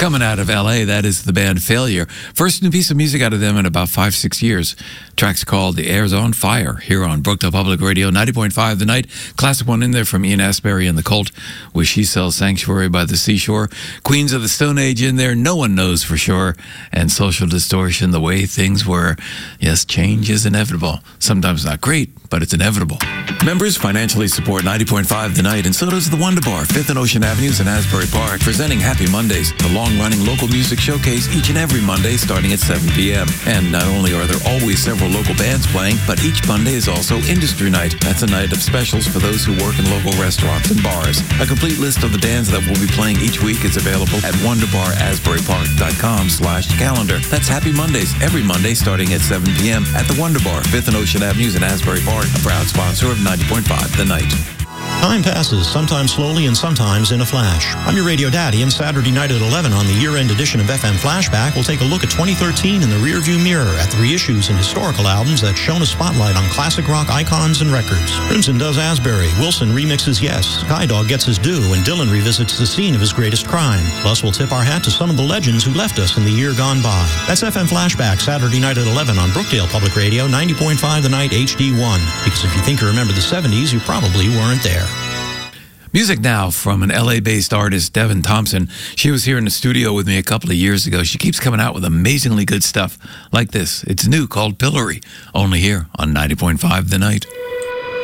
Coming out of L.A., that is the band Failure. First new piece of music out of them in about 5-6 years. Track's called The Air's on Fire here on Brookdale Public Radio, 90.5 The Night. Classic one in there from Ian Astbury and the Cult, where she sells Sanctuary by the Seashore. Queens of the Stone Age in there, No One Knows for Sure. And Social Distortion, The Way Things Were. Yes, change is inevitable. Sometimes not great, but it's inevitable. Members financially support 90.5 The Night, and so does the Wonder Bar, 5th and Ocean Avenues in Asbury Park, presenting Happy Mondays, the long-running local music showcase each and every Monday starting at 7 p.m. And not only are there always several local bands playing, but each Monday is also Industry Night. That's a night of specials for those who work in local restaurants and bars. A complete list of the bands that will be playing each week is available at wonderbarasburypark.com/calendar. That's Happy Mondays, every Monday starting at 7 p.m. at the Wonder Bar, 5th and Ocean Avenues in Asbury Park, a proud sponsor of 90.5 The Night. Time passes, sometimes slowly and sometimes in a flash. I'm your radio daddy, and Saturday night at 11 on the year-end edition of FM Flashback, we'll take a look at 2013 in the rearview mirror at the reissues and historical albums that shone a spotlight on classic rock icons and records. Crimson does Asbury, Wilson remixes Yes, Sky Dog gets his due, and Dylan revisits the scene of his greatest crime. Plus, we'll tip our hat to some of the legends who left us in the year gone by. That's FM Flashback, Saturday night at 11 on Brookdale Public Radio, 90.5 The Night HD1. Because if you think you remember the 70s, you probably weren't there. Music now from an LA-based artist, Devin Thompson. She was here in the studio with me a couple of years ago. She keeps coming out with amazingly good stuff like this. It's new, called Pillory, only here on 90.5 The Night.